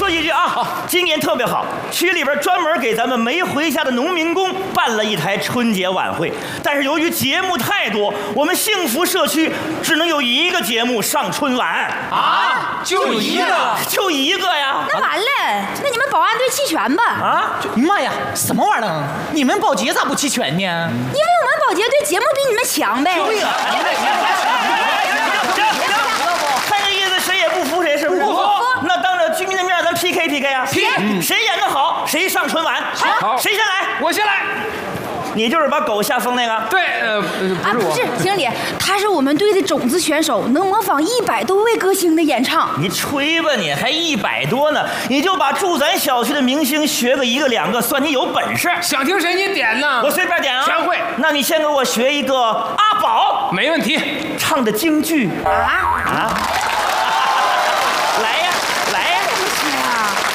说几句啊，今年特别好，区里边专门给咱们没回家的农民工办了一台春节晚会。但是由于节目太多，我们幸福社区只能有一个节目上春晚啊，就一个， 就一个呀。 那完了，那你们保安队弃权吧？ 啊， 妈呀，什么玩意儿？你们保洁咋不弃权呢？ 因为我们保洁队节目比你们强呗。 对呀，看这意思，谁也不服谁，是不是？ 不服。 那当着居民的面，咱 PK 啊！谁演得好，谁上春晚。 好， 谁先来？ 我先来。 你就是把狗吓疯那个？ 对， 不是，经理，他是我们队的种子选手，能模仿100多位歌星的演唱。 你吹吧，你还100多呢，你就把住咱小区的明星学个1个2个，算你有本事。 想听谁你点呢？ 我随便点啊， 全会。 那你先给我学一个阿宝， 没问题， 唱的京剧啊。